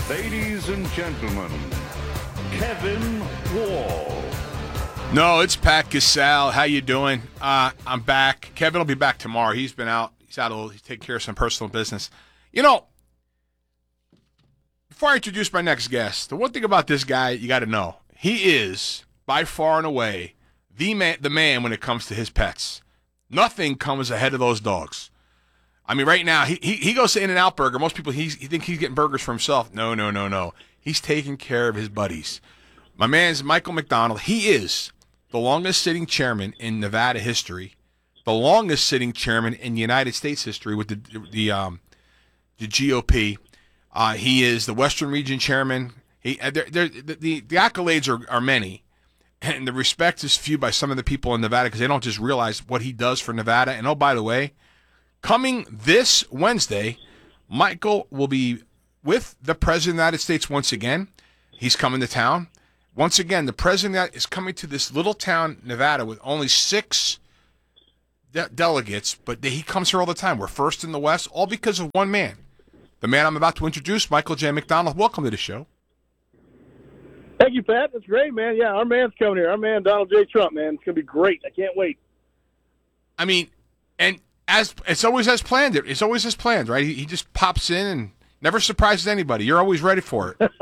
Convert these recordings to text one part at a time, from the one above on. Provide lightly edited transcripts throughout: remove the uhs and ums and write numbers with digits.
Ladies and gentlemen, Kevin Wall. No, it's Pat Casale. How you doing? I'm back. Kevin will be back tomorrow. He's been out. He's taking care of some personal business. You know, before I introduce my next guest, the one thing about this guy you got to know, he is by far and away the man when it comes to his pets. Nothing comes ahead of those dogs. I mean, right now, he goes to In-N-Out Burger. Most people, he think he's getting burgers for himself. No. He's taking care of his buddies. My man's Michael McDonald. He is the longest-sitting chairman in Nevada history, the longest-sitting chairman in United States history with the GOP. He is the Western Region chairman. The accolades are many, and the respect is few by some of the people in Nevada because they don't just realize what he does for Nevada. And, oh, by the way, coming this Wednesday, Michael will be with the President of the United States once again. He's coming to town. Once again, the President is coming to this little town, Nevada, with only 6 delegates, but he comes here all the time. We're first in the West, all because of one man. The man I'm about to introduce, Michael J. McDonald. Welcome to the show. Thank you, Pat. That's great, man. Yeah, our man's coming here. Our man, Donald J. Trump, man. It's going to be great. I can't wait. I mean, and as it's always as planned. It's always as planned, right? He just pops in and never surprises anybody. You're always ready for it.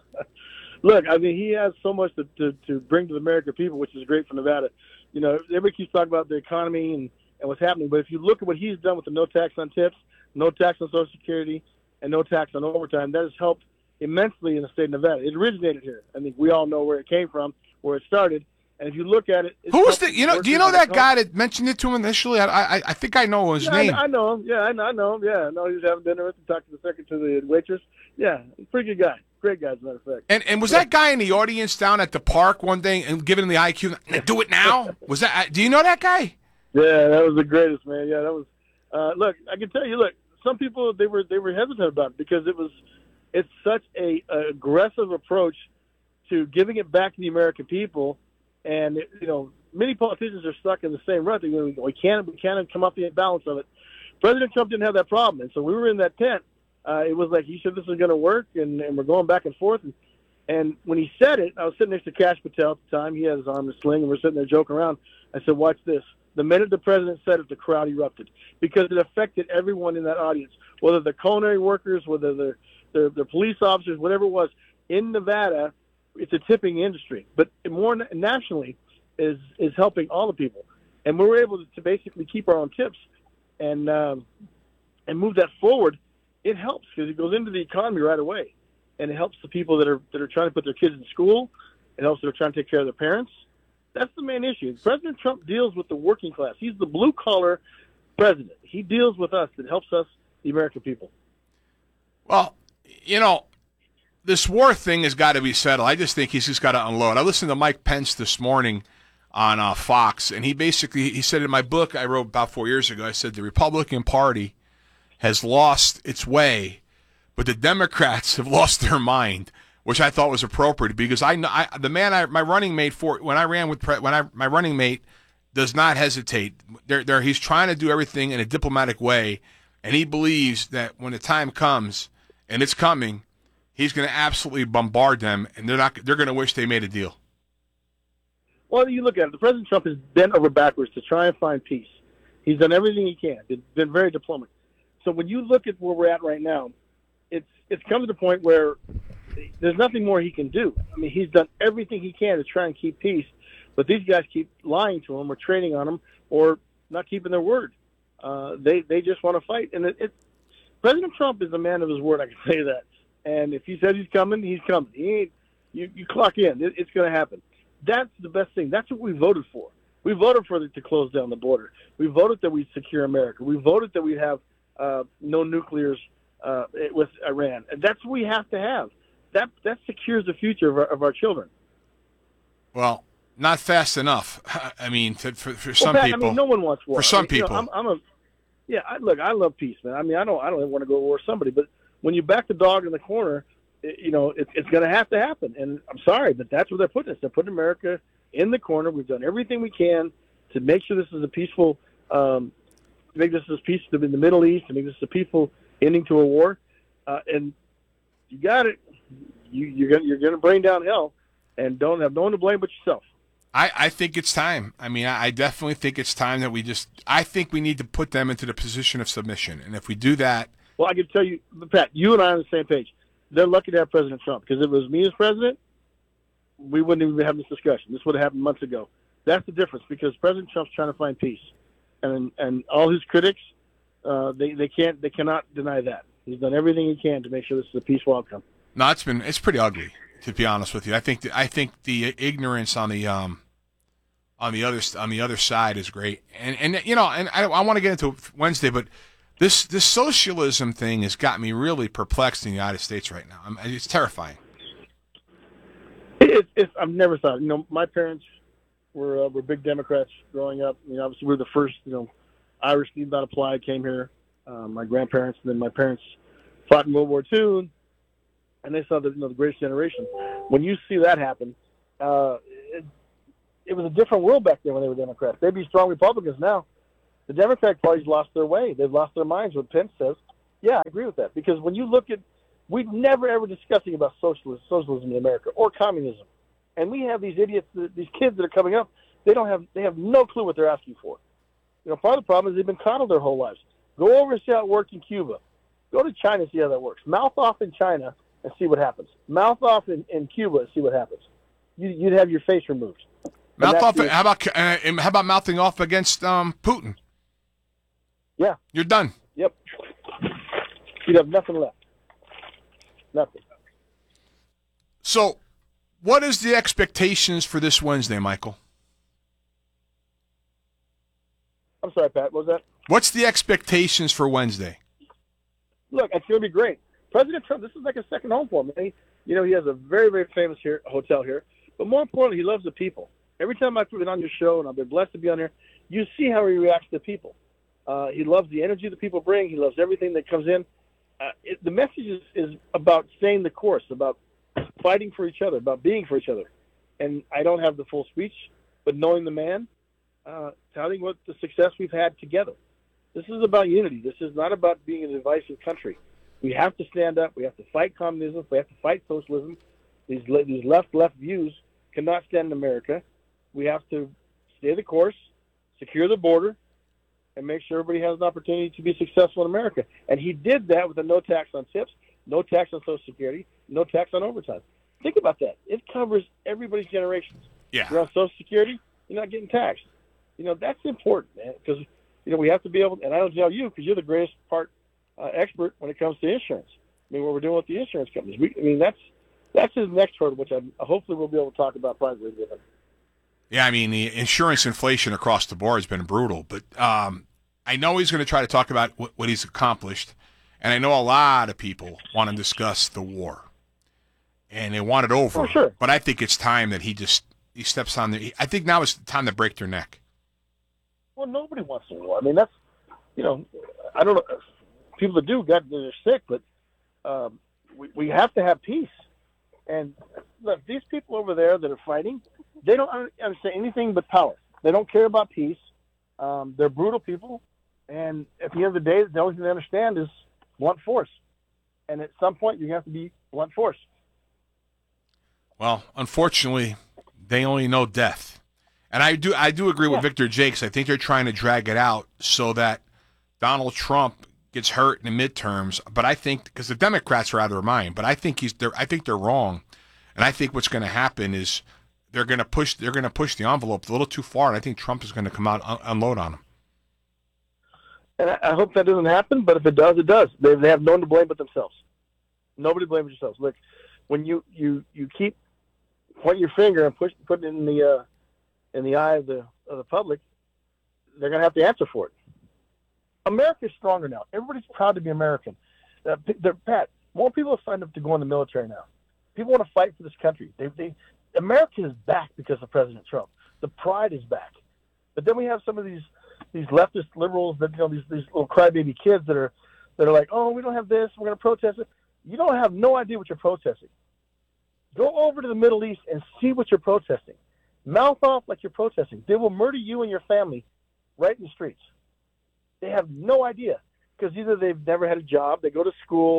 Look, I mean, he has so much to bring to the American people, which is great for Nevada. You know, everybody keeps talking about the economy and what's happening, but if you look at what he's done with the no tax on tips, no tax on Social Security, and no tax on overtime, that has helped immensely in the state of Nevada. It originated here. I think we all know where it came from, where it started. And if you look at it, who was the? You know, do you know that guy that mentioned it to him initially? I think I know his name. I know him. Yeah, I know him. Yeah, I know he was having dinner with him, talking to the waitress. Yeah, pretty good guy. Great guy, as a matter of fact. And was that guy in the audience down at the park one day and giving him the IQ? Do it now. Was that? Do you know that guy? Yeah, that was the greatest, man. Yeah, that was. Look, I can tell you. Look, some people they were hesitant about it because it's such a aggressive approach to giving it back to the American people. And, you know, many politicians are stuck in the same rut. We can't come up the balance of it. President Trump didn't have that problem. And so we were in that tent. It was like he said this is going to work, and we're going back and forth. And when he said it, I was sitting next to Kash Patel at the time. He had his arm in a sling, and we're sitting there joking around. I said, watch this. The minute the president said it, the crowd erupted because it affected everyone in that audience, whether they're culinary workers, whether they're police officers, whatever it was. In Nevada, it's a tipping industry, but more nationally is helping all the people. And we were able to basically keep our own tips and move that forward. It helps because it goes into the economy right away, and it helps the people that are trying to put their kids in school. It helps that are trying to take care of their parents. That's the main issue. President Trump deals with the working class. He's the blue-collar president. He deals with us. It helps us, the American people. Well, you know, this war thing has got to be settled. I just think he's just got to unload. I listened to Mike Pence this morning on Fox, and he said in my book I wrote about 4 years ago, I said the Republican Party has lost its way, but the Democrats have lost their mind, which I thought was appropriate because my running mate my running mate does not hesitate. He's trying to do everything in a diplomatic way, and he believes that when the time comes, and it's coming, he's going to absolutely bombard them, and they're going to wish they made a deal. Well, you look at it. The President Trump has bent over backwards to try and find peace. He's done everything he can. He's been very diplomatic. So when you look at where we're at right now, it's come to the point where there's nothing more he can do. I mean, he's done everything he can to try and keep peace, but these guys keep lying to him or trading on him or not keeping their word. They just want to fight. And President Trump is a man of his word, I can say that. And if he says he's coming, he's coming. You clock in. It's going to happen. That's the best thing. That's what we voted for. We voted for it to close down the border. We voted that we'd secure America. We voted that we'd have no nuclears with Iran. And that's what we have to have. That secures the future of our children. Well, not fast enough. I mean, for some Pat, people. I mean, no one wants war. For some people. I love peace, man. I mean, I don't want to go to war with somebody, but when you back the dog in the corner, it's going to happen. And I'm sorry, but that's where they're putting us. They're putting America in the corner. We've done everything we can to make sure this is a peaceful, make this as peaceful in the Middle East, to make this a peaceful ending to a war. And you got it. You're gonna bring down hell, and don't have no one to blame but yourself. I think it's time. I mean, I definitely think it's time that I think we need to put them into the position of submission. And if we do that. Well, I can tell you, Pat, you and I are on the same page. They're lucky to have President Trump, because if it was me as president, we wouldn't even be having this discussion. This would have happened months ago. That's the difference, because President Trump's trying to find peace. And all his critics, they cannot deny that. He's done everything he can to make sure this is a peaceful outcome. No, it's pretty ugly, to be honest with you. I think the ignorance on the other side is great, and you know, and I want to get into Wednesday, but this socialism thing has got me really perplexed in the United States right now. It's terrifying. I've never thought. You know, my parents were big Democrats growing up. You know, obviously we were the first. You know, Irish need not apply came here. My grandparents, and then my parents fought in World War II, and they saw the Greatest Generation. When you see that happen, it was a different world back then when they were Democrats. They'd be strong Republicans now. The Democratic Party's lost their way. They've lost their minds. What Pence says, yeah, I agree with that. Because when you look at, we're never ever discussing about socialism in America or communism, and we have these idiots, these kids that are coming up. They have no clue what they're asking for. You know, part of the problem is they've been coddled their whole lives. Go over and see how it worked in Cuba. Go to China and see how that works. Mouth off in China and see what happens. Mouth off in Cuba and see what happens. You'd have your face removed. Mouth off. How about mouthing off against Putin? Yeah, you're done. Yep. You'd have nothing left. Nothing. So, what is the expectations for this Wednesday, Michael? I'm sorry, Pat. What was that? What's the expectations for Wednesday? Look, it's going to be great. President Trump, this is like a second home for him. He has a very, very famous hotel here. But more importantly, he loves the people. Every time I've been on your show, and I've been blessed to be on here, you see how he reacts to people. He loves the energy that people bring. He loves everything that comes in. The message is about staying the course, about fighting for each other, about being for each other. And I don't have the full speech, but knowing the man, telling what the success we've had together. This is about unity. This is not about being a divisive country. We have to stand up. We have to fight communism. We have to fight socialism. These left views cannot stand in America. We have to stay the course, secure the border, and make sure everybody has an opportunity to be successful in America. And he did that with a no tax on tips, no tax on Social Security, no tax on overtime. Think about that. It covers everybody's generations. Yeah. You're on Social Security, you're not getting taxed. You know, that's important, man, because, you know, we have to be able, and I don't tell you because you're the greatest expert when it comes to insurance. I mean, what we're doing with the insurance companies. That's his next hurdle, which hopefully we'll be able to talk about privately with him. Yeah, I mean, the insurance inflation across the board has been brutal, but I know he's going to try to talk about what he's accomplished, and I know a lot of people want to discuss the war, and they want it over. Oh, sure. But I think it's time that he steps on I think now is the time to break their neck. Well, nobody wants a war. I mean, that's, you know, I don't know. People that do, they're sick, but we have to have peace. And look, these people over there that are fighting, they don't understand anything but power. They don't care about peace. They're brutal people. And at the end of the day, the only thing they understand is blunt force. And at some point, you have to be blunt force. Well, unfortunately, they only know death. And I do agree with Victor Jakes. I think they're trying to drag it out so that Donald Trump gets hurt in the midterms. But I think because the Democrats are out of their mind, but I think they're wrong. And I think what's going to happen is they're going to push the envelope a little too far, and I think Trump is going to come out and unload on them. And I hope that doesn't happen, but if it does, it does. They have no one to blame but themselves. Nobody blames yourselves. Look, when you keep pointing your finger and putting it in the eye of the public, they're going to have to answer for it. America's stronger now. Everybody's proud to be American. Pat, more people have signed up to go in the military now. People want to fight for this country. America is back because of President Trump. The pride is back. But then we have some of these leftist liberals that, you know, these little crybaby kids that are like, oh, we don't have this, we're going to protest it. You don't have no idea what you're protesting. Go over to the Middle East and see what you're protesting. Mouth off like you're protesting. They will murder you and your family right in the streets. They have no idea because either they've never had a job, they go to school,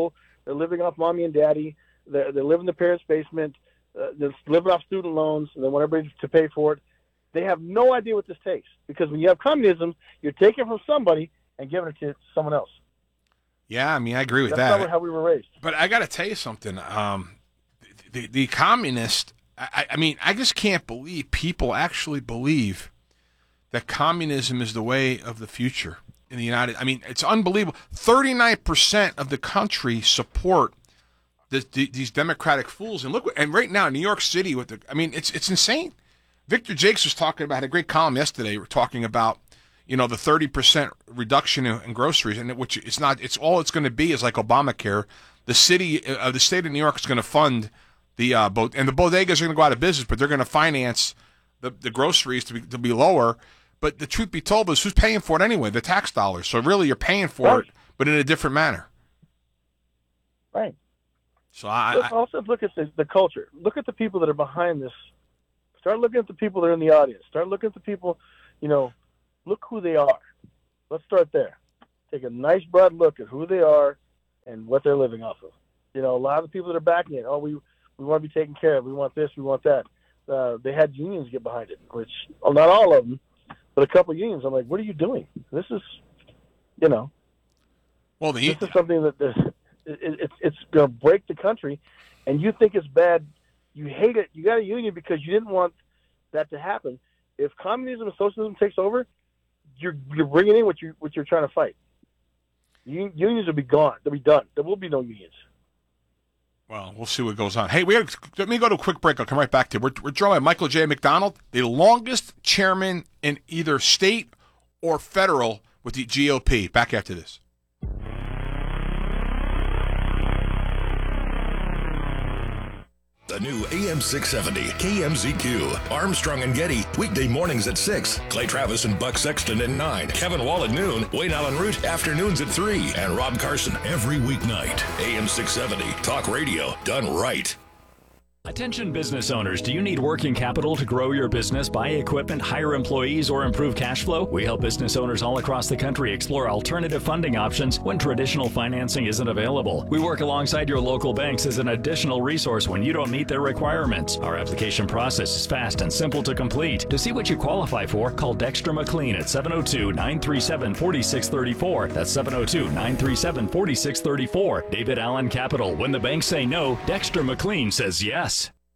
They're living off mommy and daddy. They live in the parents' basement. They're living off student loans, and they want everybody to pay for it. They have no idea what this takes, because when you have communism, you're taking from somebody and giving it to someone else. Yeah, I mean, I agree with that. That's not how we were raised. But I got to tell you something. The communist, I mean, I just can't believe people actually believe that communism is the way of the future in the United. I mean, it's unbelievable. 39% of the country support these democratic fools, and look. And right now, in New York City, it's insane. Victor Jakes was talking about, had a great column yesterday. We're talking about, the 30% reduction in groceries, and which it's not. It's all it's going to be is like Obamacare. The state of New York is going to fund the and the bodegas are going to go out of business, but they're going to finance the groceries to be lower. But the truth be told is, who's paying for it anyway? The tax dollars. So really, you're paying for it, but in a different manner. Right. So also look at the culture. Look at the people that are behind this. Start looking at the people that are in the audience. Start looking at the people, look who they are. Let's start there. Take a nice broad look at who they are and what they're living off of. A lot of the people that are backing it, we want to be taken care of. We want this, we want that. They had unions get behind it, which, not all of them, but a couple of unions. I'm like, what are you doing? This is, this is something that it's going to break the country, and you think it's bad. You hate it. You got a union because you didn't want that to happen. If communism and socialism takes over, you're bringing in what you're trying to fight. Unions will be gone. They'll be done. There will be no unions. Well, we'll see what goes on. Hey, let me go to a quick break. I'll come right back to you. We're joined by Michael J. McDonald, the longest chairman in either state or federal with the GOP. Back after this. The new AM 670 KMZQ. Armstrong and Getty, weekday mornings at 6. Clay Travis and Buck Sexton at 9. Kevin Wall at noon. Wayne Allen Root, afternoons at 3. And Rob Carson every weeknight. AM 670, talk radio done right. Attention business owners, do you need working capital to grow your business, buy equipment, hire employees, or improve cash flow? We help business owners all across the country explore alternative funding options when traditional financing isn't available. We work alongside your local banks as an additional resource when you don't meet their requirements. Our application process is fast and simple to complete. To see what you qualify for, call Dexter McLean at 702-937-4634. That's 702-937-4634. David Allen Capital. When the banks say no, Dexter McLean says yes.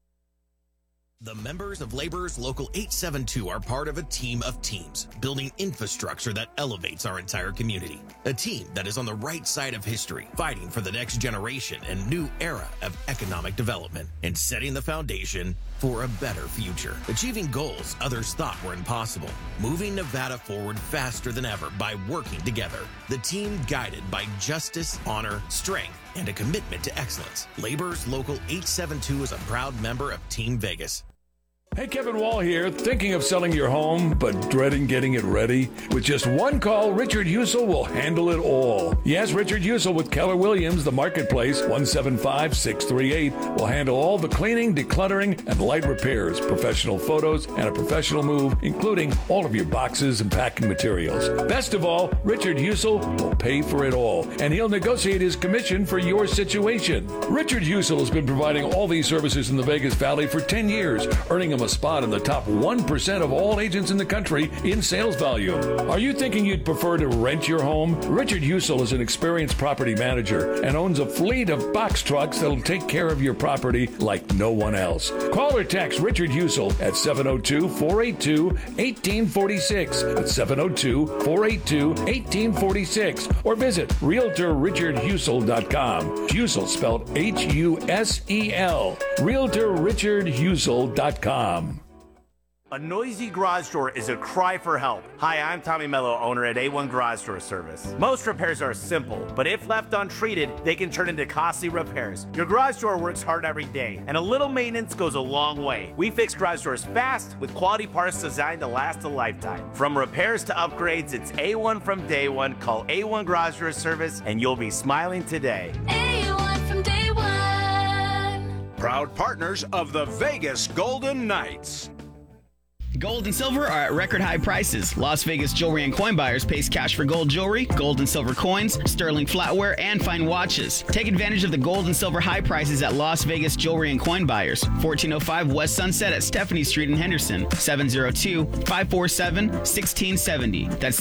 The members of Laborers Local 872 are part of a team of teams, building infrastructure that elevates our entire community. A team that is on the right side of history, fighting for the next generation and new era of economic development, and setting the foundation for a better future. Achieving goals others thought were impossible. Moving Nevada forward faster than ever by working together. The team guided by justice, honor, strength, and a commitment to excellence. Laborers Local 872 is a proud member of Team Vegas. Hey, Kevin Wall here. Thinking of selling your home, but dreading getting it ready? With just one call, Richard Husel will handle it all. Yes, Richard Husel with Keller Williams, the Marketplace, 175-638, will handle all the cleaning, decluttering, and light repairs, professional photos, and a professional move, including all of your boxes and packing materials. Best of all, Richard Husel will pay for it all, and he'll negotiate his commission for your situation. Richard Husel has been providing all these services in the Vegas Valley for 10 years, earning him a spot in the top 1% of all agents in the country in sales volume. Are you thinking you'd prefer to rent your home? Richard Husel is an experienced property manager and owns a fleet of box trucks that'll take care of your property like no one else. Call or text Richard Husel at 702-482-1846. That's 702-482-1846. Or visit RealtorRichardHusel.com. Husel spelled H-U-S-E-L. RealtorRichardHusel.com. A noisy garage door is a cry for help. Hi, I'm Tommy Mello, owner at A1 Garage Door Service. Most repairs are simple, but if left untreated, they can turn into costly repairs. Your garage door works hard every day, and a little maintenance goes a long way. We fix garage doors fast with quality parts designed to last a lifetime. From repairs to upgrades, it's A1 from day one. Call A1 Garage Door Service, and you'll be smiling today. A1 from day one. Proud partners of the Vegas Golden Knights. Gold and silver are at record high prices. Las Vegas Jewelry and Coin Buyers pays cash for gold jewelry, gold and silver coins, sterling flatware, and fine watches. Take advantage of the gold and silver high prices at Las Vegas Jewelry and Coin Buyers, 1405 West Sunset at Stephanie Street in Henderson, 702-547-1670. That's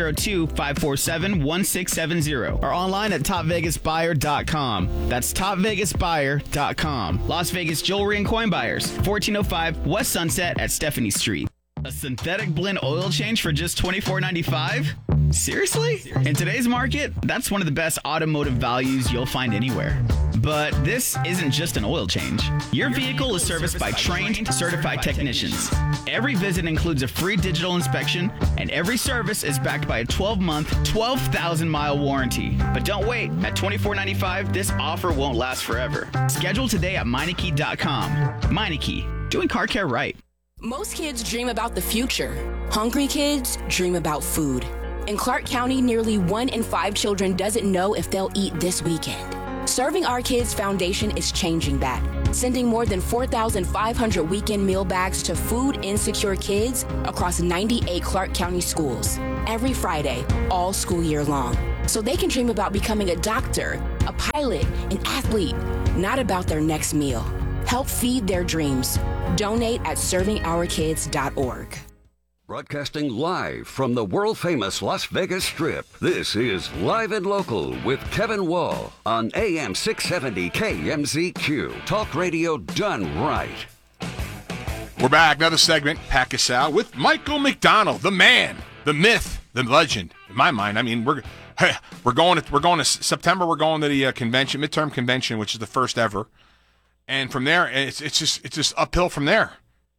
702-547-1670. Or online at topvegasbuyer.com. That's topvegasbuyer.com. Las Vegas Jewelry and Coin Buyers, 1405 West Sunset at Stephanie Street. A synthetic blend oil change for just $24.95? Seriously? In today's market, that's one of the best automotive values you'll find anywhere. But this isn't just an oil change. Your vehicle is serviced by trained, certified technicians. Every visit includes a free digital inspection, and every service is backed by a 12-month, 12,000-mile warranty. But don't wait. At $24.95, this offer won't last forever. Schedule today at Meineke.com. Meineke, doing car care right. Most kids dream about the future. Hungry kids dream about food. In Clark County, nearly 1 in 5 children doesn't know if they'll eat this weekend. Serving Our Kids Foundation is changing that, sending more than 4,500 weekend meal bags to food insecure kids across 98 Clark County schools every Friday, all school year long, so they can dream about becoming a doctor, a pilot, an athlete, not about their next meal. Help feed their dreams. Donate at ServingOurKids.org. Broadcasting live from the world-famous Las Vegas Strip, this is Live and Local with Kevin Wall on AM 670 KMZQ. Talk radio done right. We're back. Another segment, Pack Us Out, with Michael McDonald, the man, the myth, the legend. In my mind, I mean, we're going to September. We're going to the convention, midterm convention, which is the first ever. And from there, it's just uphill from there.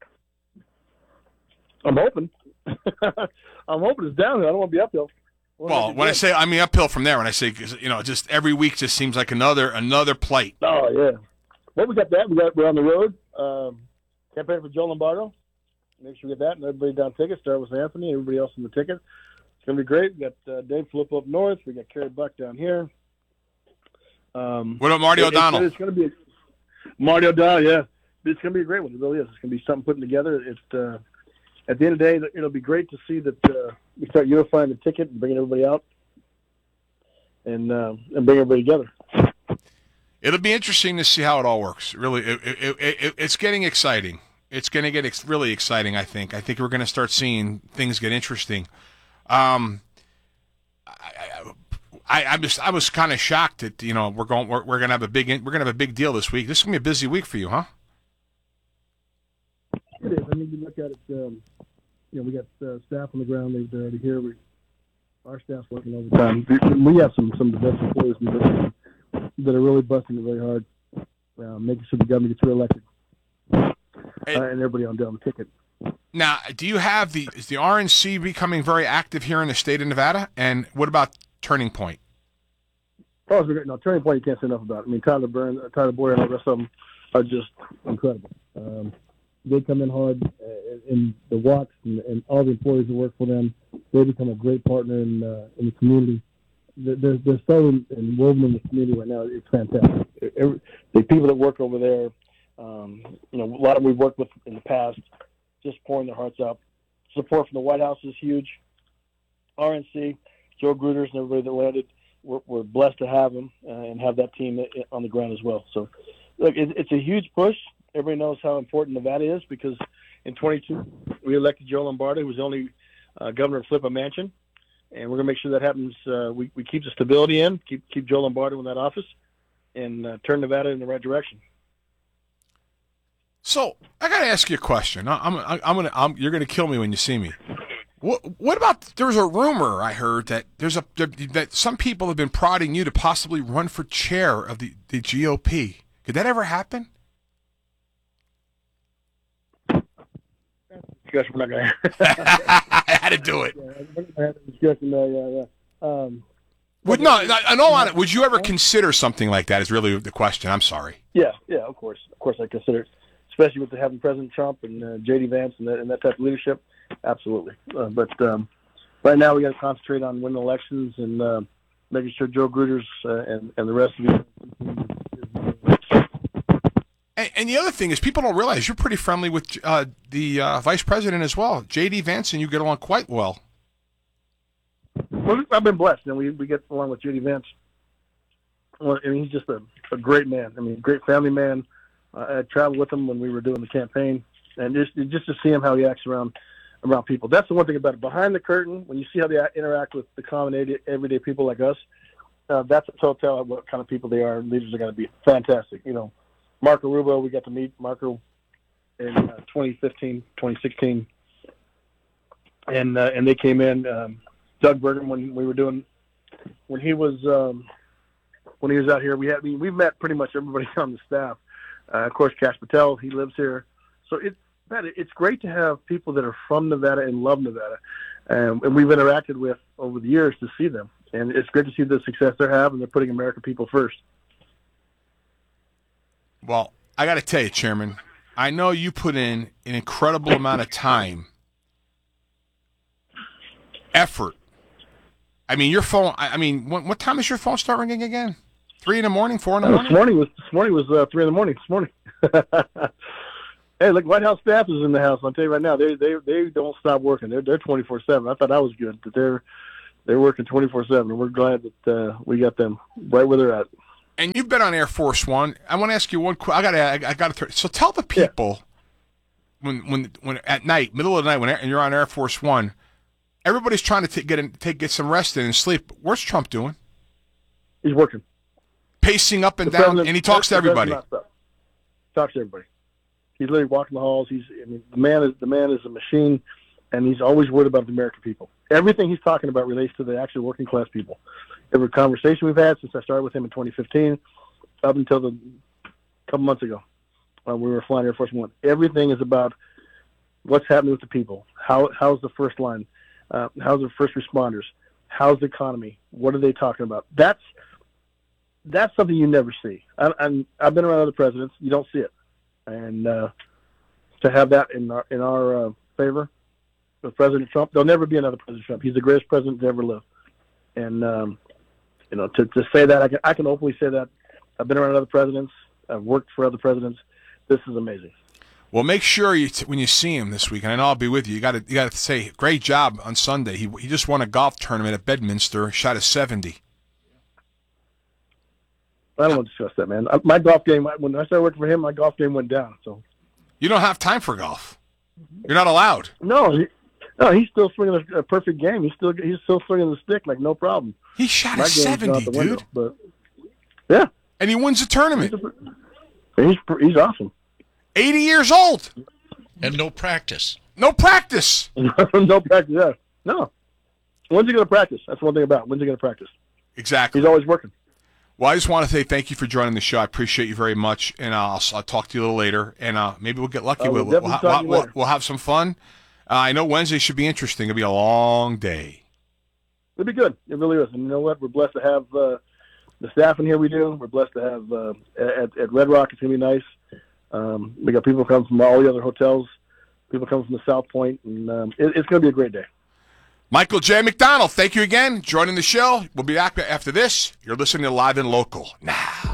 I'm hoping. I'm hoping it's downhill. I don't want to be uphill. Well, when I say uphill from there, when I say just every week just seems like another plate. Oh yeah. Well, we got that. We're on the road. Campaign for Joe Lombardo. Make sure we get that, and everybody down tickets. Start with Anthony. Everybody else in the ticket. It's gonna be great. We got Dave Filippo up north. We got Kerry Buck down here. What about Marty O'Donnell? It's gonna be Marty O'Donnell. Yeah, it's gonna be a great one. It really is. It's gonna be something put together. It's at the end of the day, it'll be great to see that we start unifying the ticket and bringing everybody out and bring everybody together. It'll be interesting to see how it all works. Really, it's getting exciting. It's going to get really exciting, I think. I think we're going to start seeing things get interesting. I was kind of shocked that we're going to have a big deal this week. This is going to be a busy week for you, huh? It is. I mean, you look at it. We got staff on the ground. They're already here. Our staff's working overtime. We have some of the best employees in the business that are really busting it very hard, making sure the government gets reelected, and everybody on down the ticket. Now, is the RNC becoming very active here in the state of Nevada? And what about Turning Point? No, Turning Point you can't say enough about. I mean, Tyler Boyer, and the rest of them are just incredible. They come in hard, and the Watts and all the employees that work for them, they become a great partner in the community. They're so involved in the community right now. It's fantastic. The people that work over there, a lot of them we've worked with in the past, just pouring their hearts out. Support from the White House is huge. RNC, Joe Gruters, and everybody that led it, we're blessed to have them and have that team on the ground as well. So, look, it's a huge push. Everybody knows how important Nevada is because in 22 we elected Joe Lombardo, who was the only governor of Flippa Mansion, and we're going to make sure that happens. We keep the stability in, keep Joe Lombardo in that office, and turn Nevada in the right direction. So I got to ask you a question. You're going to kill me when you see me. What about? There's a rumor I heard that that some people have been prodding you to possibly run for chair of the GOP. Could that ever happen? Discussion we're not going to I had to do it. Yeah, we're going to have a discussion. Would you ever consider something like that? Is really the question. I'm sorry. Yeah, of course. Of course I consider it, especially with having President Trump and J.D. Vance and that type of leadership. Absolutely. But right now we got to concentrate on winning elections and making sure Joe Gruters and the rest of you. And the other thing is, people don't realize you're pretty friendly with the vice president as well. J.D. Vance and you get along quite well. Well, I've been blessed, and we get along with J.D. Vance. Well, I mean, he's just a great man. I mean, great family man. I traveled with him when we were doing the campaign, and just to see him how he acts around people. That's the one thing about it. Behind the curtain, when you see how they interact with the common everyday people like us, that's a telltale of what kind of people they are. Leaders are going to be fantastic. You know, Marco Rubio, we got to meet Marco in 2015, 2016, and they came in. Doug Burgum, when he was out here, we've met pretty much everybody on the staff. Of course, Kash Patel, he lives here, so it's great to have people that are from Nevada and love Nevada, and we've interacted with over the years to see them, and it's great to see the success they're having. They're putting American people first. Well, I got to tell you, Chairman, I know you put in an incredible amount of time, effort. I mean, your phone. I mean, what time does your phone start ringing again? 3 in the morning, 4 in the morning. This morning was 3 in the morning. This morning. Hey, look, White House staff is in the house. I'll tell you right now, they don't stop working. They're 24/7. I thought that was good, but they're working 24/7, and we're glad that we got them right where they're at. And you've been on Air Force One. I want to ask you one. I got to. So tell the people when at night, middle of the night, when you're on Air Force One, everybody's trying to get some rest in and sleep. What's Trump doing? He's working, pacing up and down, and he talks to everybody. Talks to everybody. He's literally walking the halls. The man is a machine, and he's always worried about the American people. Everything he's talking about relates to the actual working class people. Every conversation we've had since I started with him in 2015, up until a couple months ago, when we were flying Air Force One, everything is about what's happening with the people. How's the first line? How's the first responders? How's the economy? What are they talking about? That's something you never see. I've been around other presidents. You don't see it. And to have that in our favor with President Trump, there'll never be another President Trump. He's the greatest president to ever live. And to say that, I can openly say that. I've been around other presidents. I've worked for other presidents. This is amazing. Well, make sure when you see him this week, and I know I'll be with you. You got to say great job on Sunday. He just won a golf tournament at Bedminster, shot a 70. I don't want to discuss that, man. My golf game, when I started working for him, my golf game went down. So you don't have time for golf. You're not allowed. No, he's still swinging a perfect game. He's still swinging the stick like no problem. He shot a 70, dude. Window, but yeah, and he wins the tournament. He's awesome. 80 years old and no practice. No practice. No practice. Yeah, no. When's he going to practice? That's one thing about it. When's he going to practice? Exactly. He's always working. Well, I just want to say thank you for joining the show. I appreciate you very much, and I'll talk to you a little later, and maybe we'll get lucky. We'll have some fun. I know Wednesday should be interesting. It'll be a long day. It'll be good. It really is. And you know what? We're blessed to have the staff in here. We do. We're blessed to have at Red Rock. It's going to be nice. We got people come from all the other hotels. People come from the South Point, and it's going to be a great day. Michael J. McDonald, thank you again joining the show. We'll be back after this. You're listening to Live and Local now.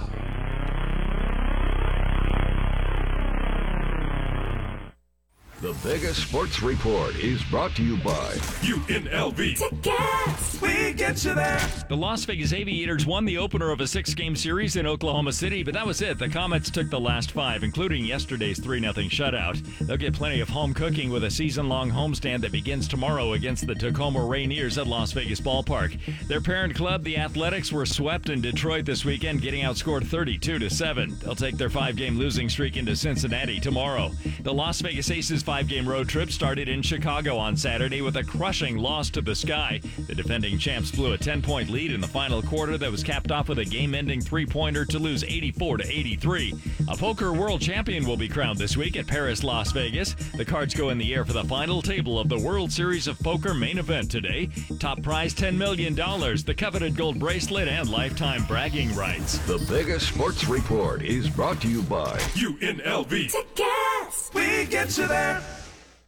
The Vegas Sports Report is brought to you by UNLV. Tickets, we get you there. The Las Vegas Aviators won the opener of a 6-game series in Oklahoma City, but that was it. The Comets took the last 5, including yesterday's 3-0 shutout. They'll get plenty of home cooking with a season-long homestand that begins tomorrow against the Tacoma Rainiers at Las Vegas Ballpark. Their parent club, the Athletics, were swept in Detroit this weekend, getting outscored 32-7. They'll take their 5-game losing streak into Cincinnati tomorrow. The Las Vegas Aces 5-game road trip started in Chicago on Saturday with a crushing loss to Biscay. The defending champs blew a 10-point lead in the final quarter that was capped off with a game-ending 3-pointer to lose 84-83. A poker world champion will be crowned this week at Paris, Las Vegas. The cards go in the air for the final table of the World Series of Poker main event today. Top prize $10 million, the coveted gold bracelet, and lifetime bragging rights. The Vegas Sports Report is brought to you by UNLV. Tickets, we get you there.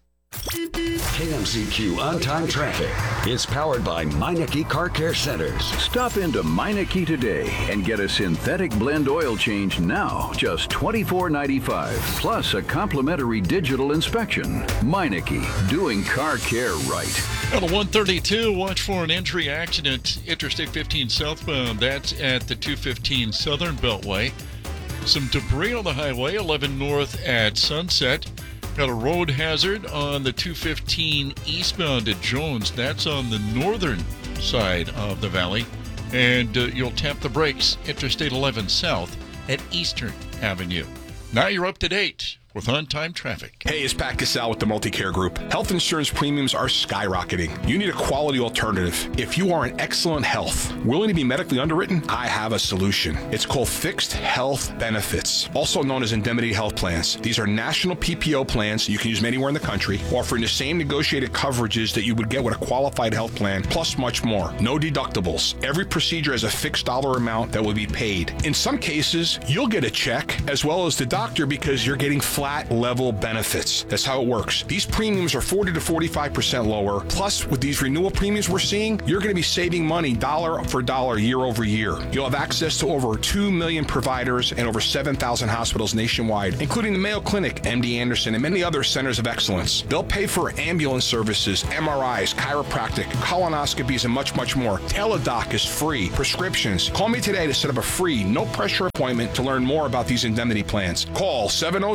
KMZQ On-Time Traffic is powered by Meineke Car Care Centers. Stop into Meineke today and get a synthetic blend oil change now, just $24.95, plus a complimentary digital inspection. Meineke, doing car care right. On the 132, watch for an entry accident, Interstate 15 southbound. That's at the 215 Southern Beltway. Some debris on the highway, 11 north at Sunset. Got a road hazard on the 215 eastbound at Jones. That's on the northern side of the valley. And you'll tap the brakes, Interstate 11 south at Eastern Avenue. Now you're up to date with on-time traffic. Hey, it's Pat Cassell with the Multicare Group. Health insurance premiums are skyrocketing. You need a quality alternative. If you are in excellent health, willing to be medically underwritten, I have a solution. It's called Fixed Health Benefits, also known as Indemnity Health Plans. These are national PPO plans you can use anywhere in the country, offering the same negotiated coverages that you would get with a qualified health plan, plus much more. No deductibles. Every procedure has a fixed dollar amount that will be paid. In some cases, you'll get a check as well as the doctor because you're getting flat level benefits. That's how it works. These premiums are 40 to 45% lower. Plus, with these renewal premiums we're seeing, you're going to be saving money dollar for dollar year over year. You'll have access to over 2 million providers and over 7,000 hospitals nationwide, including the Mayo Clinic, MD Anderson, and many other centers of excellence. They'll pay for ambulance services, MRIs, chiropractic, colonoscopies, and much, much more. Teladoc is free. Prescriptions. Call me today to set up a free, no-pressure appointment to learn more about these indemnity plans. Call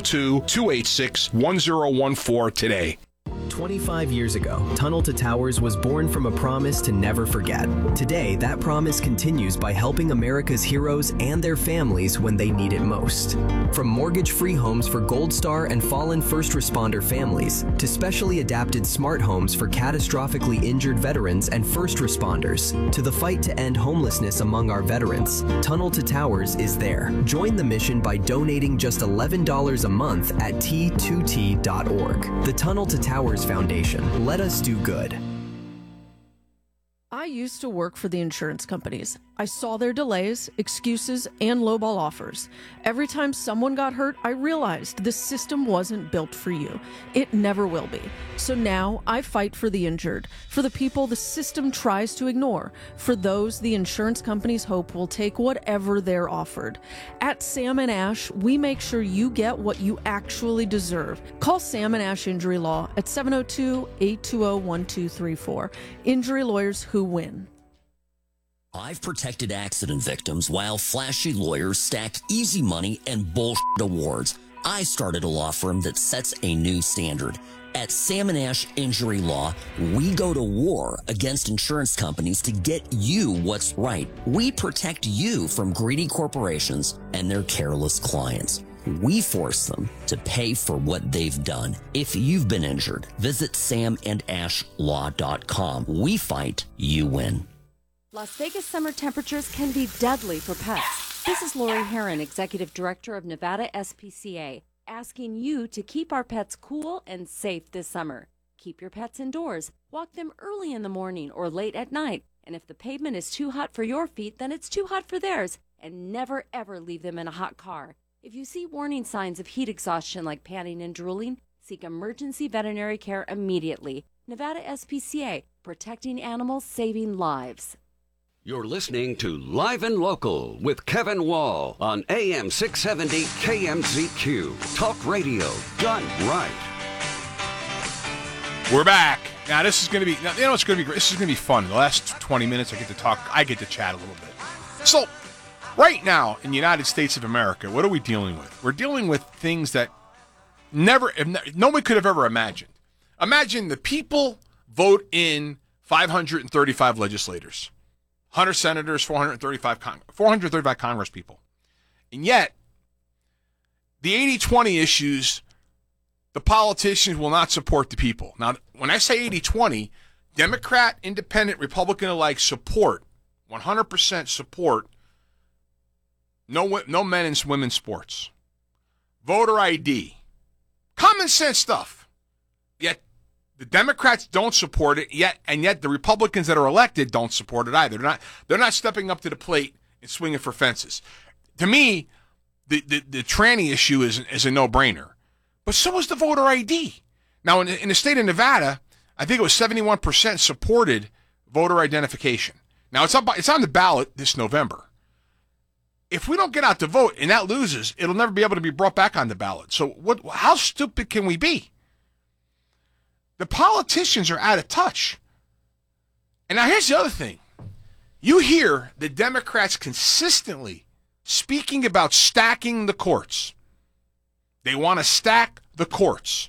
702-286-1014 today. 25 years ago, Tunnel to Towers was born from a promise to never forget. Today, that promise continues by helping America's heroes and their families when they need it most. From mortgage-free homes for Gold Star and fallen first responder families, to specially adapted smart homes for catastrophically injured veterans and first responders, to the fight to end homelessness among our veterans, Tunnel to Towers is there. Join the mission by donating just $11 a month at T2T.org. The Tunnel to Towers Foundation. Let us do good. I used to work for the insurance companies. I saw their delays, excuses, and lowball offers. Every time someone got hurt, I realized the system wasn't built for you. It never will be. So now I fight for the injured, for the people the system tries to ignore, for those the insurance companies hope will take whatever they're offered. At Sam & Ash, we make sure you get what you actually deserve. Call Sam & Ash Injury Law at 702-820-1234. Injury lawyers who win. I've protected accident victims while flashy lawyers stack easy money and bullshit awards. I started a law firm that sets a new standard. At Sam & Ash Injury Law, we go to war against insurance companies to get you what's right. We protect you from greedy corporations and their careless clients. We force them to pay for what they've done. If you've been injured, visit samandashlaw.com. We fight, you win. Las Vegas summer temperatures can be deadly for pets. This is Lori Herron, Executive Director of Nevada SPCA, asking you to keep our pets cool and safe this summer. Keep your pets indoors. Walk them early in the morning or late at night. And if the pavement is too hot for your feet, then it's too hot for theirs. And never, ever leave them in a hot car. If you see warning signs of heat exhaustion like panting and drooling, seek emergency veterinary care immediately. Nevada SPCA, protecting animals, saving lives. You're listening to Live and Local with Kevin Wall on AM 670 KMZQ. Talk radio done right. We're back. Now, this is going to be, it's going to be great. This is going to be fun. The last 20 minutes, I get to chat a little bit. So, right now in the United States of America, what are we dealing with? We're dealing with things that nobody could have ever imagined. Imagine the people vote in 535 legislators. 100 senators, 435 Congress people. And yet, the 80-20 issues, the politicians will not support the people. Now, when I say 80-20, Democrat, Independent, Republican alike support, 100% support, no men and women's sports. Voter ID. Common sense stuff. Yet, the Democrats don't support it yet, and yet the Republicans that are elected don't support it either. They're not stepping up to the plate and swinging for fences. To me, the tranny issue is a no-brainer. But so is the voter ID. Now, in the state of Nevada, I think it was 71% supported voter identification. Now, it's on the ballot this November. If we don't get out to vote and that loses, it'll never be able to be brought back on the ballot. So how stupid can we be? The politicians are out of touch. And now here's the other thing. You hear the Democrats consistently speaking about stacking the courts. They want to stack the courts.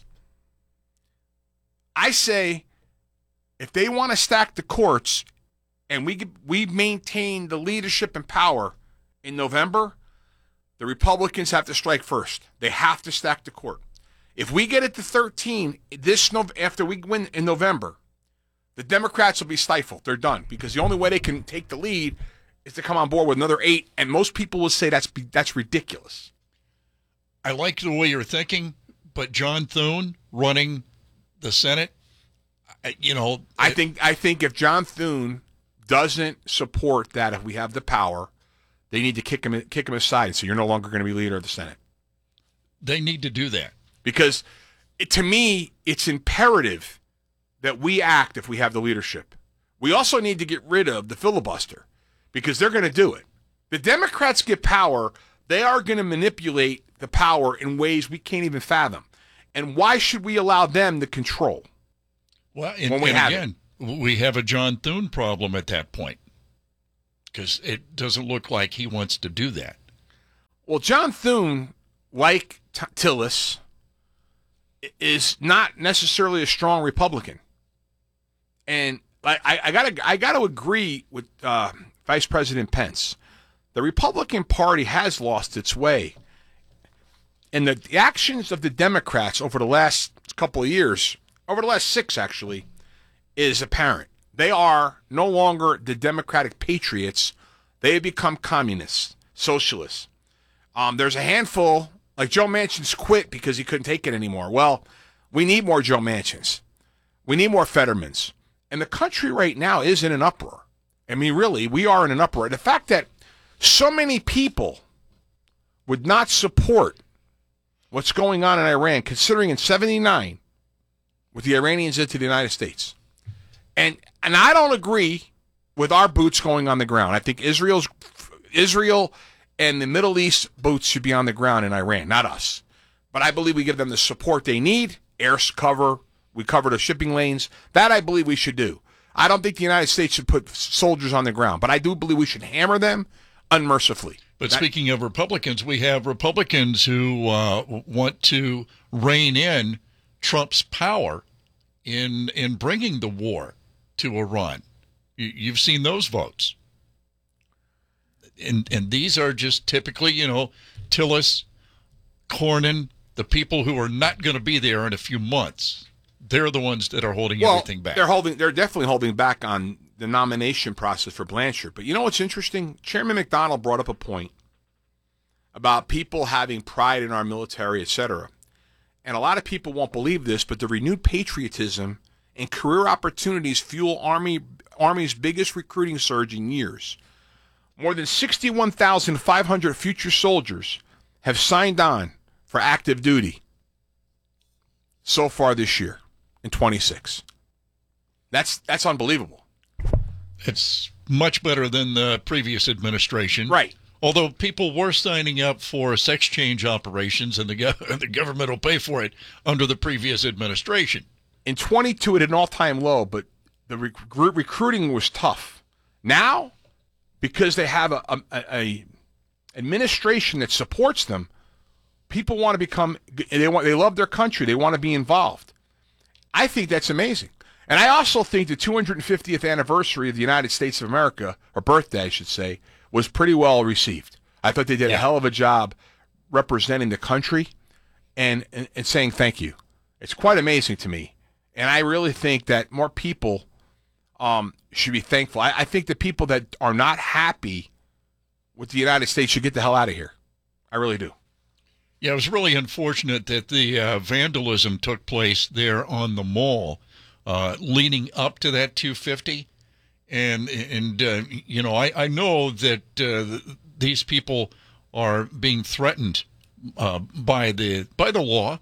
I say, if they want to stack the courts and we maintain the leadership and power in November, the Republicans have to strike first. They have to stack the court. If we get it to 13 after we win in November, the Democrats will be stifled. They're done because the only way they can take the lead is to come on board with another 8, and most people will say that's ridiculous. I like the way you're thinking, but John Thune running the Senate, I think if John Thune doesn't support that, if we have the power, they need to kick him aside and say you're no longer going to be leader of the Senate. They need to do that because, to me, it's imperative that we act if we have the leadership. We also need to get rid of the filibuster because they're going to do it. The Democrats get power, they are going to manipulate the power in ways we can't even fathom. And why should we allow them to control? Well, we have a John Thune problem at that point because it doesn't look like he wants to do that. Well, John Thune, like Tillis, is not necessarily a strong Republican. And I got to agree with Vice President Pence. The Republican Party has lost its way. And the actions of the Democrats over the last couple of years, over the last 6 actually, is apparent. They are no longer the Democratic patriots. They have become communists, socialists. There's a handful, like Joe Manchin's quit because he couldn't take it anymore. Well, we need more Joe Manchins. We need more Fettermans. And the country right now is in an uproar. I mean, really, we are in an uproar. The fact that so many people would not support what's going on in Iran, considering in 1979 what the Iranians did to the United States. And I don't agree with our boots going on the ground. I think Israel and the Middle East boots should be on the ground in Iran, not us. But I believe we give them the support they need, air cover, we cover the shipping lanes. That I believe we should do. I don't think the United States should put soldiers on the ground, but I do believe we should hammer them unmercifully. But speaking of Republicans, we have Republicans who want to rein in Trump's power in bringing the war to Iran. You've seen those votes. And these are just typically, Tillis, Cornyn, the people who are not going to be there in a few months. They're the ones that are holding everything back. They're definitely holding back on the nomination process for Blanchard. But you know what's interesting? Chairman McDonald brought up a point about people having pride in our military, etc. And a lot of people won't believe this, but the renewed patriotism and career opportunities fuel Army's biggest recruiting surge in years. More than 61,500 future soldiers have signed on for active duty so far this year in 26. That's unbelievable. It's much better than the previous administration. Right. Although people were signing up for sex change operations, and the government will pay for it under the previous administration. In 22, it had an all-time low, but the recruiting was tough. Now, because they have a administration that supports them, people want to become. They love their country. They want to be involved. I think that's amazing. And I also think the 250th anniversary of the United States of America, or birthday, I should say, was pretty well received. I thought they did a hell of a job representing the country and saying thank you. It's quite amazing to me. And I really think that more people should be thankful. I think the people that are not happy with the United States should get the hell out of here. I really do. Yeah, it was really unfortunate that the vandalism took place there on the mall leading up to that 250. And I know that these people are being threatened by the law,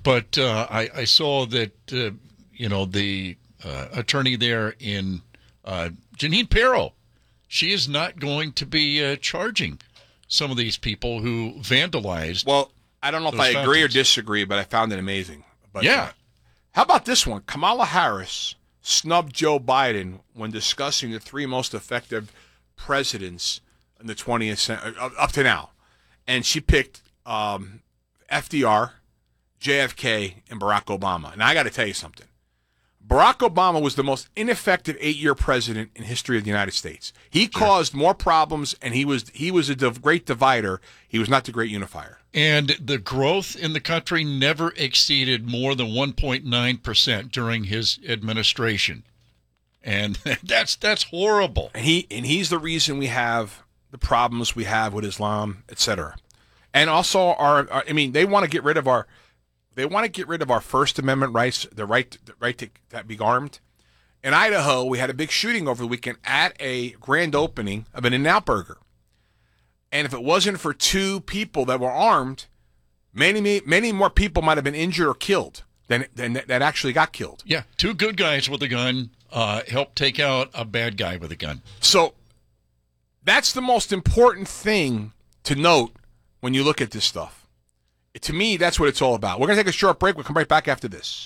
But I saw that, the attorney there in Janine Pirro, she is not going to be charging some of these people who vandalized. Well, I don't know if I agree or disagree, but I found it amazing. But, yeah. How about this one? Kamala Harris snubbed Joe Biden when discussing the 3 most effective presidents in the 20th century up to now. And she picked FDR, JFK, and Barack Obama. And I got to tell you something. Barack Obama was the most ineffective 8-year president in history of the United States. He caused more problems, and he was a great divider. He was not the great unifier. And the growth in the country never exceeded more than 1.9% during his administration. And that's horrible. And he's the reason we have the problems we have with Islam, etc. And also they want to get rid of our First Amendment rights, the right to be armed. In Idaho, we had a big shooting over the weekend at a grand opening of an In-N-Out Burger. And if it wasn't for 2 people that were armed, many more people might have been injured or killed than that actually got killed. Yeah, 2 good guys with a gun helped take out a bad guy with a gun. So that's the most important thing to note when you look at this stuff. To me, that's what it's all about. We're going to take a short break. We'll come right back after this.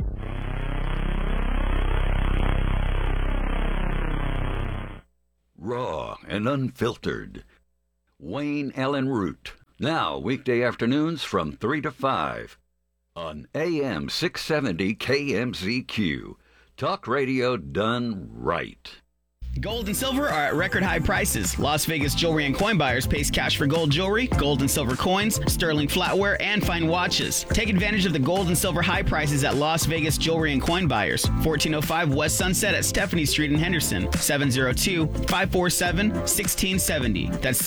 Raw and unfiltered. Wayne Allen Root. Now, weekday afternoons from 3 to 5 on AM 670 KMZQ. Talk radio done right. Gold and silver are at record high prices. Las Vegas Jewelry and Coin Buyers pays cash for gold jewelry, gold and silver coins, sterling flatware, and fine watches. Take advantage of the gold and silver high prices at Las Vegas Jewelry and Coin Buyers. 1405 West Sunset at Stephanie Street in Henderson. 702-547-1670. That's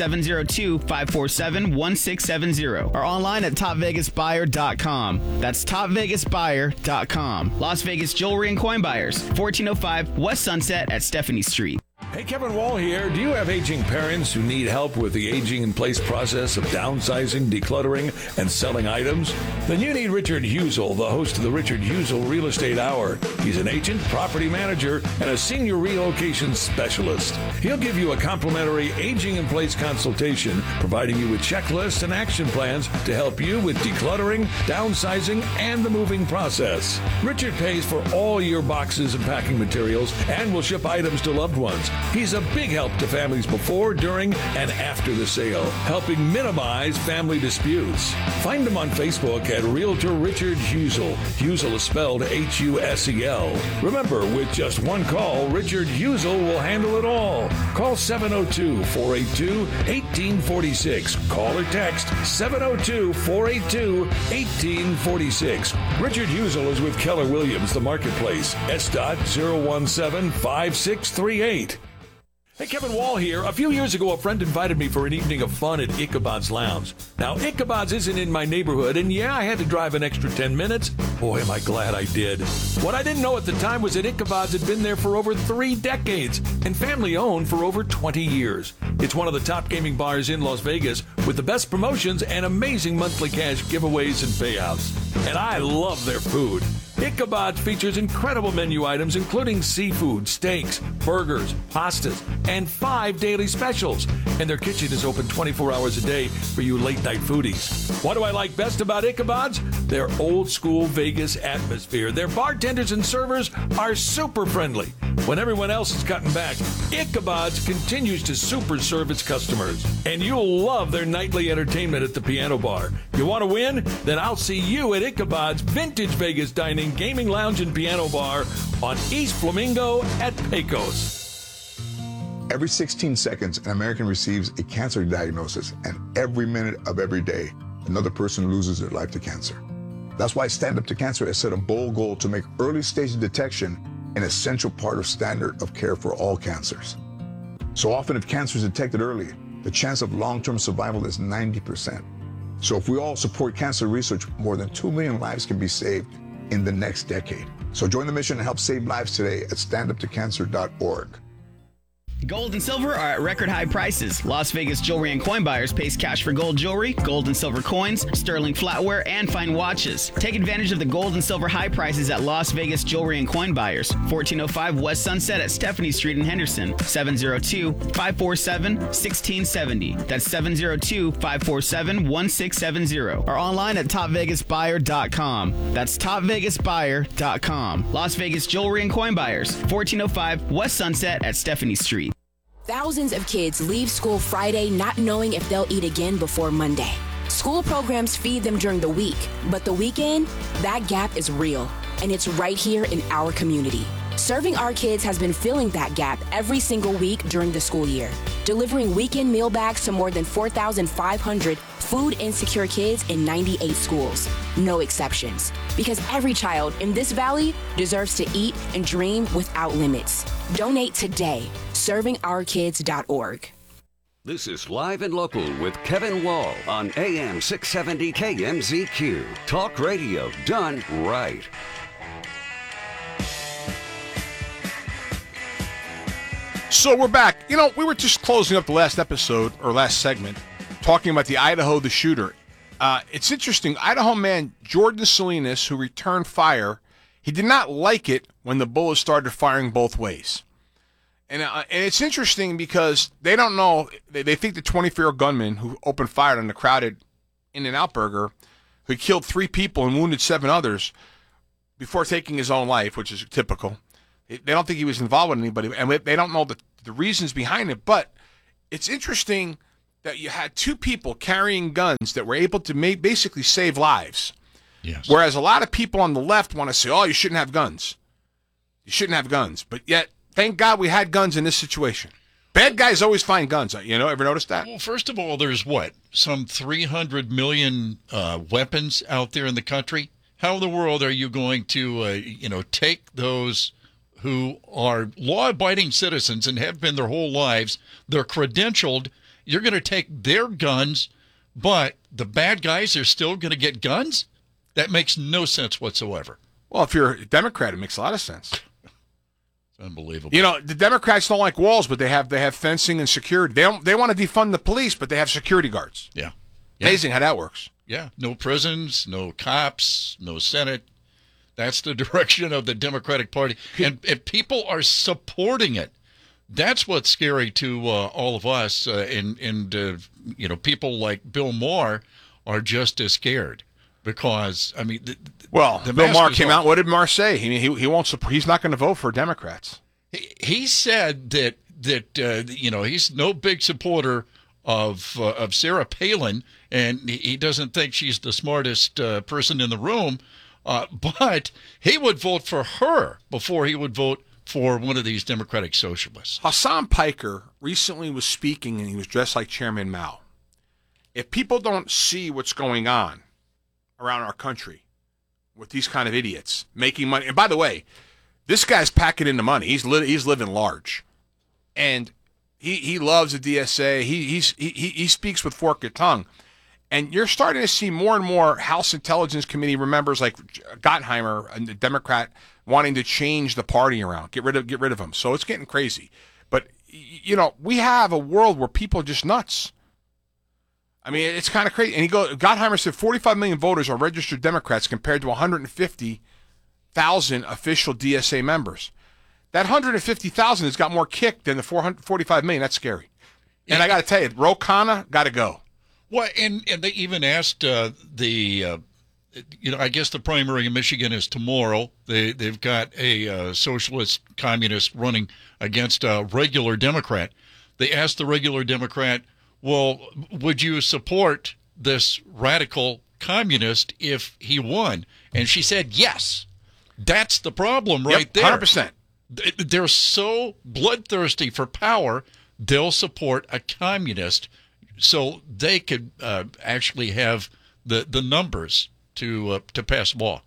702-547-1670. Or online at topvegasbuyer.com. That's topvegasbuyer.com. Las Vegas Jewelry and Coin Buyers. 1405 West Sunset at Stephanie Street. Hey, Kevin Wall here. Do you have aging parents who need help with the aging-in-place process of downsizing, decluttering, and selling items? Then you need Richard Husel, the host of the Richard Husel Real Estate Hour. He's an agent, property manager, and a senior relocation specialist. He'll give you a complimentary aging-in-place consultation, providing you with checklists and action plans to help you with decluttering, downsizing, and the moving process. Richard pays for all your boxes and packing materials and will ship items to loved ones. He's a big help to families before, during, and after the sale, helping minimize family disputes. Find him on Facebook at Realtor Richard Husel. Husel is spelled Husel. Remember, with just one call, Richard Husel will handle it all. Call 702-482-1846. Call or text 702-482-1846. Richard Husel is with Keller Williams, the Marketplace. S.0175638. Hey, Kevin Wall here. A few years ago, a friend invited me for an evening of fun at Ichabod's Lounge. Now, Ichabod's isn't in my neighborhood, and yeah, I had to drive an extra 10 minutes. Boy, am I glad I did. What I didn't know at the time was that Ichabod's had been there for over 3 decades and family-owned for over 20 years. It's one of the top gaming bars in Las Vegas with the best promotions and amazing monthly cash giveaways and payouts. And I love their food. Ichabod's features incredible menu items including seafood, steaks, burgers, pastas, and 5 daily specials. And their kitchen is open 24 hours a day for you late-night foodies. What do I like best about Ichabod's? Their old-school Vegas atmosphere. Their bartenders and servers are super friendly. When everyone else is cutting back, Ichabod's continues to super serve its customers. And you'll love their nightly entertainment at the piano bar. You want to win? Then I'll see you at Ichabod's Vintage Vegas Dining, Gaming Lounge, and Piano Bar on East Flamingo at Pecos. Every 16 seconds, an American receives a cancer diagnosis, and every minute of every day, another person loses their life to cancer. That's why Stand Up to Cancer has set a bold goal to make early-stage detection an essential part of standard of care for all cancers. So often, if cancer is detected early, the chance of long-term survival is 90%. So if we all support cancer research, more than 2 million lives can be saved in the next decade. So join the mission and help save lives today at standuptocancer.org. Gold and silver are at record high prices. Las Vegas Jewelry and Coin Buyers pays cash for gold jewelry, gold and silver coins, sterling flatware, and fine watches. Take advantage of the gold and silver high prices at Las Vegas Jewelry and Coin Buyers, 1405 West Sunset at Stephanie Street in Henderson, 702-547-1670. That's 702-547-1670. Or online at topvegasbuyer.com. That's topvegasbuyer.com. Las Vegas Jewelry and Coin Buyers, 1405 West Sunset at Stephanie Street. Thousands of kids leave school Friday not knowing if they'll eat again before Monday. School programs feed them during the week, but the weekend, that gap is real, and it's right here in our community. Serving Our Kids has been filling that gap every single week during the school year, delivering weekend meal bags to more than 4,500 food insecure kids in 98 schools. No exceptions, because every child in this valley deserves to eat and dream without limits. Donate today. ServingOurKids.org. This is Live and Local with Kevin Wall on AM 670 KMZQ. Talk radio done right. So we're back. You know, we were just closing up the last episode, or last segment, talking about the Idaho, the shooter. It's interesting. Idaho man Jordan Salinas, who returned fire, he did not like it when the bullets started firing both ways. And it's interesting because they don't know. They think the 24-year-old gunman who opened fire on the crowded In-N-Out Burger, who killed 3 people and wounded 7 others before taking his own life, which is typical. They don't think he was involved with anybody, and they don't know the reasons behind it. But it's interesting that you had 2 people carrying guns that were able to basically save lives. Yes. Whereas a lot of people on the left want to say, oh, you shouldn't have guns. You shouldn't have guns. But yet, thank God we had guns in this situation. Bad guys always find guns. You know, ever notice that? Well, first of all, there's some 300 million weapons out there in the country. How in the world are you going to, take those who are law-abiding citizens and have been their whole lives, they're credentialed, you're going to take their guns, but the bad guys are still going to get guns? That makes no sense whatsoever. Well, if you're a Democrat, it makes a lot of sense. It's unbelievable. You know, the Democrats don't like walls, but they have fencing and security. They want to defund the police, but they have security guards. Yeah. Amazing how that works. Yeah. No prisons, no cops, no Senate. That's the direction of the Democratic Party. And people are supporting it. That's what's scary to all of us. People like Bill Maher are just as scared because, I mean, Bill Maher came out. What did Maher say? He won't support. He's not going to vote for Democrats. He said that he's no big supporter of Sarah Palin, and he doesn't think she's the smartest person in the room. But he would vote for her before he would vote for one of these Democratic socialists. Hassan Piker recently was speaking, and he was dressed like Chairman Mao. If people don't see what's going on around our country with these kind of idiots making money, and by the way, this guy's packing in the money. He's living large, and he loves the DSA. He speaks with forked tongue. And you're starting to see more and more House Intelligence Committee members like Gottheimer, a Democrat, wanting to change the party around, get rid of him. So it's getting crazy. But we have a world where people are just nuts. I mean, it's kind of crazy. And Gottheimer said 45 million voters are registered Democrats compared to 150,000 official DSA members. That 150,000 has got more kick than the 445 million. That's scary. And I got to tell you, Ro Khanna got to go. Well, and they even asked I guess the primary in Michigan is tomorrow. They've got a socialist communist running against a regular Democrat. They asked the regular Democrat, well, would you support this radical communist if he won? And she said yes. That's the problem right there. 100%. They're so bloodthirsty for power, they'll support a communist so they could actually have the numbers to pass law.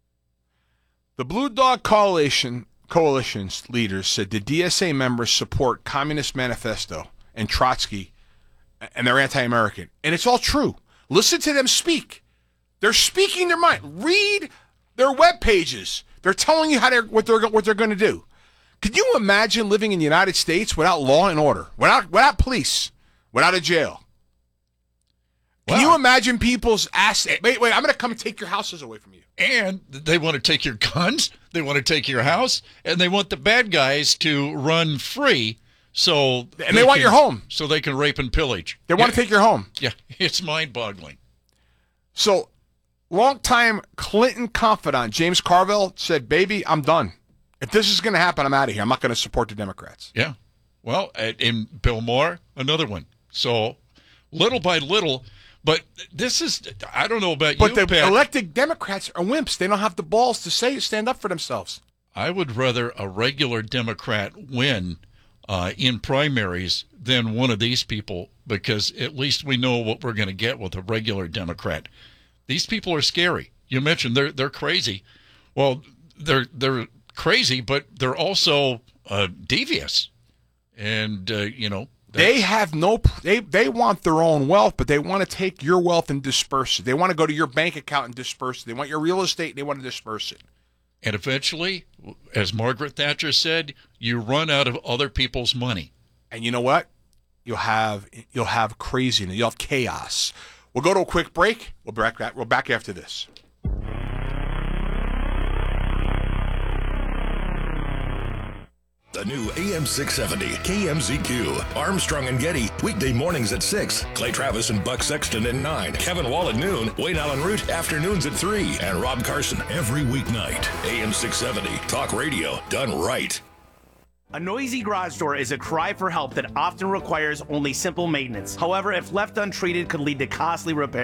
The Blue Dog Coalition's leaders said the DSA members support Communist Manifesto and Trotsky, and they're anti-American. And it's all true. Listen to them speak. They're speaking their mind. Read their web pages. They're telling you what they're going to do. Could you imagine living in the United States without law and order, without police, without a jail? Can you imagine people's assets? Wait, I'm going to come and take your houses away from you. And they want to take your guns, they want to take your house, and they want the bad guys to run free. And they want your home. So they can rape and pillage. They want to take your home. Yeah, it's mind-boggling. So, longtime Clinton confidant James Carville said, baby, I'm done. If this is going to happen, I'm out of here. I'm not going to support the Democrats. Yeah. Well, and Bill Maher, another one. So, little by little, but this is, I don't know about you, But the Pat. elected Democrats are wimps. They don't have the balls to stand up for themselves. I would rather a regular Democrat win in primaries than one of these people, because at least we know what we're going to get with a regular Democrat. These people are scary. You mentioned they're crazy. Well, they're crazy, but they're also devious, and they have they want their own wealth, but they want to take your wealth and disperse it. They want to go to your bank account and disperse it. They want your real estate and they want to disperse it. And eventually, as Margaret Thatcher said, you run out of other people's money. And you know what? You'll have craziness. You'll have chaos. We'll go to a quick break. We're back after this. The new AM 670 KMZQ. Armstrong and Getty, weekday mornings at 6. Clay Travis and Buck Sexton at 9. Kevin Wall at noon. Wayne Allen Root, afternoons at 3. And Rob Carson every weeknight. AM 670, talk radio done right. A noisy garage door is a cry for help that often requires only simple maintenance. However, if left untreated, could lead to costly repairs.